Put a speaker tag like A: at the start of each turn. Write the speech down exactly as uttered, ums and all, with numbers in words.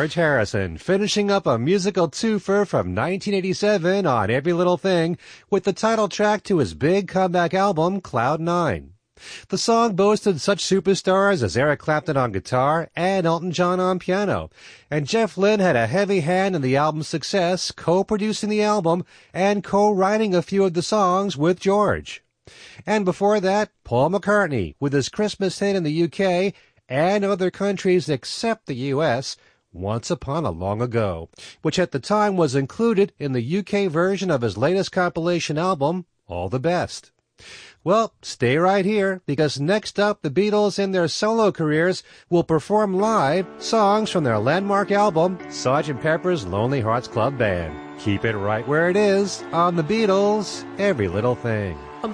A: George Harrison, finishing up a musical twofer from nineteen eighty-seven on Every Little Thing with the title track to his big comeback album, Cloud Nine. The song boasted such superstars as Eric Clapton on guitar and Elton John on piano, and Jeff Lynne had a heavy hand in the album's success, co-producing the album and co-writing a few of the songs with George. And before that, Paul McCartney with his Christmas hit in the U K and other countries except the U S, Once Upon a Long Ago, which at the time was included in the U K version of his latest compilation album, All the Best. Well, stay right here, because next up, the Beatles in their solo careers will perform live songs from their landmark album, Sergeant Pepper's Lonely Hearts Club Band. Keep it right where it is on the Beatles' Every Little Thing.